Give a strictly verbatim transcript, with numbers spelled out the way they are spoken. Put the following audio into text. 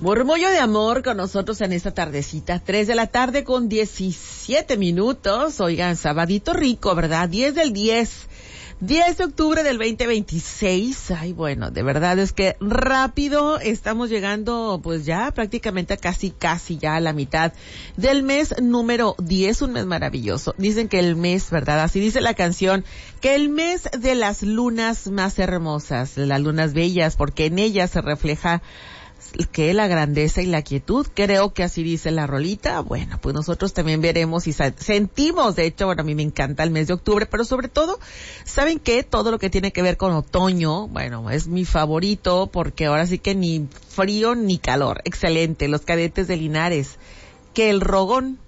Murmullo de amor con nosotros en esta tardecita, tres de la tarde con diecisiete minutos. Oigan, sabadito rico, ¿verdad? diez del diez. diez de octubre del veinte veintiséis. Ay, bueno, de verdad es que rápido estamos llegando, pues ya prácticamente casi, casi ya a la mitad del mes número diez, un mes maravilloso. Dicen que el mes, ¿verdad? Así dice la canción, que el mes de las lunas más hermosas, las lunas bellas, porque en ellas se refleja que la grandeza y la quietud, creo que así dice la rolita. Bueno, pues nosotros también veremos y sentimos, de hecho, bueno, a mí me encanta el mes de octubre, pero sobre todo, ¿saben qué? Todo lo que tiene que ver con otoño, bueno, es mi favorito, porque ahora sí que ni frío ni calor, excelente, los cadetes de Linares, que el rogón,